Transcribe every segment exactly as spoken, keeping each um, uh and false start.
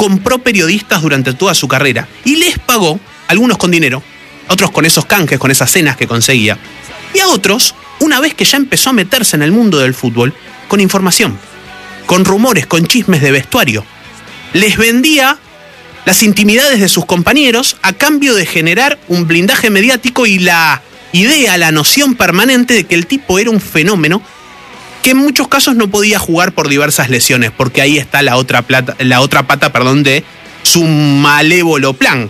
compró periodistas durante toda su carrera y les pagó, algunos con dinero, otros con esos canjes, con esas cenas que conseguía, y a otros, una vez que ya empezó a meterse en el mundo del fútbol, con información, con rumores, con chismes de vestuario. Les vendía las intimidades de sus compañeros a cambio de generar un blindaje mediático y la idea, la noción permanente de que el tipo era un fenómeno que en muchos casos no podía jugar por diversas lesiones, porque ahí está la otra, plata, la otra pata perdón, de su malévolo plan.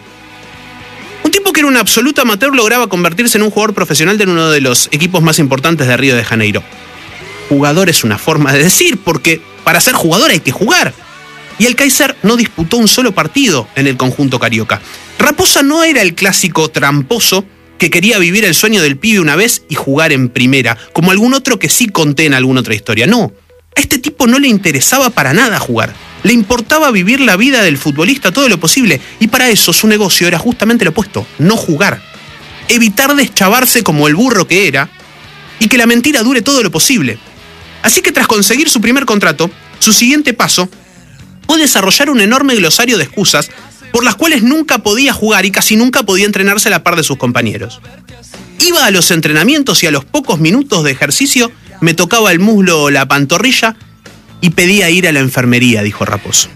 Un tipo que era un absoluto amateur lograba convertirse en un jugador profesional de uno de los equipos más importantes de Río de Janeiro. Jugador es una forma de decir, porque para ser jugador hay que jugar. Y el Kaiser no disputó un solo partido en el conjunto carioca. Raposa no era el clásico tramposo que quería vivir el sueño del pibe una vez y jugar en primera, como algún otro que sí conté en alguna otra historia. No, a este tipo no le interesaba para nada jugar. Le importaba vivir la vida del futbolista todo lo posible, y para eso su negocio era justamente lo opuesto, no jugar. Evitar deschavarse como el burro que era, y que la mentira dure todo lo posible. Así que tras conseguir su primer contrato, su siguiente paso fue desarrollar un enorme glosario de excusas por las cuales nunca podía jugar y casi nunca podía entrenarse a la par de sus compañeros. Iba a los entrenamientos y a los pocos minutos de ejercicio me tocaba el muslo o la pantorrilla y pedía ir a la enfermería, dijo Raposo.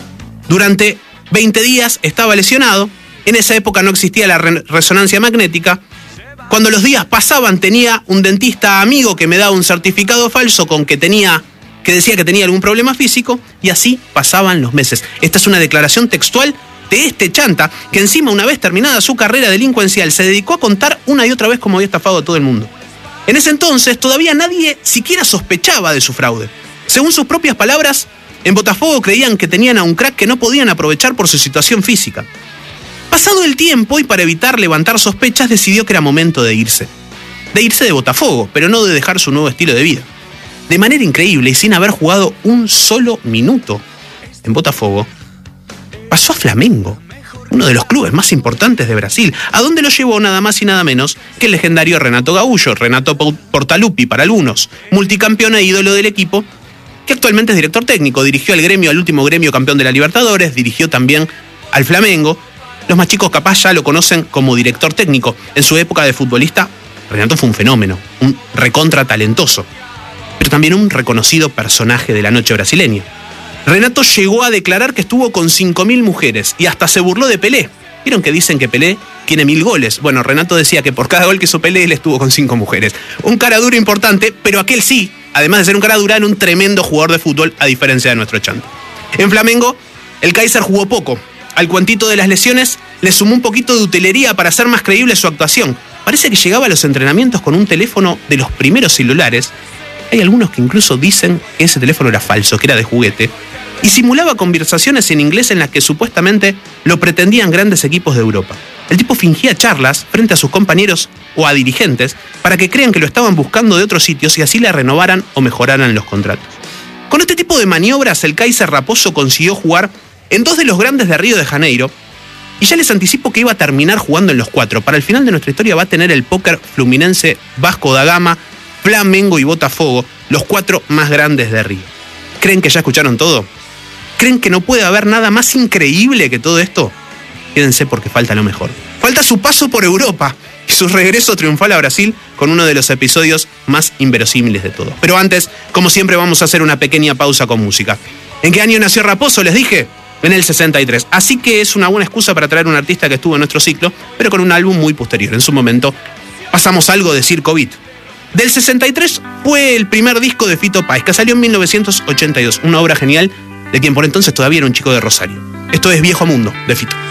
Durante veinte días estaba lesionado, en esa época no existía la re- resonancia magnética. Cuando los días pasaban tenía un dentista amigo que me daba un certificado falso con que tenía... que decía que tenía algún problema físico, y así pasaban los meses. Esta es una declaración textual de este chanta, que encima, una vez terminada su carrera delincuencial, se dedicó a contar una y otra vez cómo había estafado a todo el mundo. En ese entonces, todavía nadie siquiera sospechaba de su fraude. Según sus propias palabras, en Botafogo creían que tenían a un crack que no podían aprovechar por su situación física. Pasado el tiempo, y para evitar levantar sospechas, decidió que era momento de irse. De irse de Botafogo, pero no de dejar su nuevo estilo de vida. De manera increíble y sin haber jugado un solo minuto en Botafogo, pasó a Flamengo, uno de los clubes más importantes de Brasil, a donde lo llevó nada más y nada menos que el legendario Renato Gaúcho, Renato Portaluppi para algunos, multicampeón e ídolo del equipo, que actualmente es director técnico. Dirigió al gremio, al último gremio campeón de la Libertadores, dirigió también al Flamengo. Los más chicos capaz ya lo conocen como director técnico. En su época de futbolista, Renato fue un fenómeno, un recontra talentoso, pero también un reconocido personaje de la noche brasileña. Renato llegó a declarar que estuvo con cinco mil mujeres y hasta se burló de Pelé. ¿Vieron que dicen que Pelé tiene mil goles? Bueno, Renato decía que por cada gol que hizo Pelé, él estuvo con cinco mujeres. Un cara duro importante, pero aquel sí, además de ser un cara dura, era un tremendo jugador de fútbol, a diferencia de nuestro chanta. En Flamengo, el Kaiser jugó poco. Al cuantito de las lesiones le sumó un poquito de utilería para hacer más creíble su actuación. Parece que llegaba a los entrenamientos con un teléfono de los primeros celulares. Hay algunos que incluso dicen que ese teléfono era falso, que era de juguete, y simulaba conversaciones en inglés en las que supuestamente lo pretendían grandes equipos de Europa. El tipo fingía charlas frente a sus compañeros o a dirigentes para que crean que lo estaban buscando de otros sitios y así le renovaran o mejoraran los contratos. Con este tipo de maniobras, el Kaiser Raposo consiguió jugar en dos de los grandes de Río de Janeiro, y ya les anticipo que iba a terminar jugando en los cuatro. Para el final de nuestra historia va a tener el póker Fluminense, Vasco da Gama, Flamengo y Botafogo, los cuatro más grandes de Río. ¿Creen que ya escucharon todo? ¿Creen que no puede haber nada más increíble que todo esto? Quédense porque falta lo mejor. Falta su paso por Europa y su regreso triunfal a Brasil con uno de los episodios más inverosímiles de todos. Pero antes, como siempre, vamos a hacer una pequeña pausa con música. ¿En qué año nació Raposo? Les dije, en el sesenta y tres. Así que es una buena excusa para traer un artista que estuvo en nuestro ciclo, pero con un álbum muy posterior. En su momento pasamos algo de Circo Beat. Del sesenta y tres fue el primer disco de Fito Páez, que salió en mil novecientos ochenta y dos. Una obra genial de quien por entonces todavía era un chico de Rosario. Esto es Viejo Mundo, de Fito.